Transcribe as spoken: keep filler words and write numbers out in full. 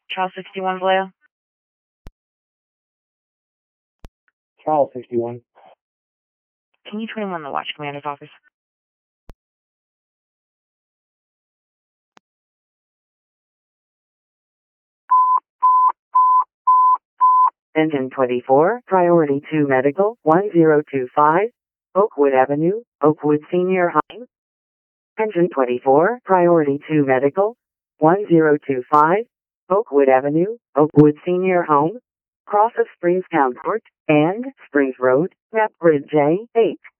Charles sixty-one, Vallejo. Charles sixty-one. Can you twenty-one the watch commander's office? Engine twenty-four, Priority two Medical, one zero two five, Oakwood Avenue, Oakwood Senior High. Engine twenty-four, Priority two Medical, one zero two five, Oakwood Avenue, Oakwood Senior Home, cross of Springs Town Court, and Springs Road, Map Grid J eight.